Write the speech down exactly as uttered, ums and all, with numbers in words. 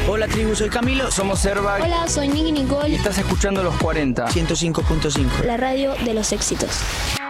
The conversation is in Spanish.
Hola tribu, soy Camilo, somos Airbag. Hola, soy Nicky Nicole. Y estás escuchando Los cuarenta. ciento cinco punto cinco. La radio de los éxitos.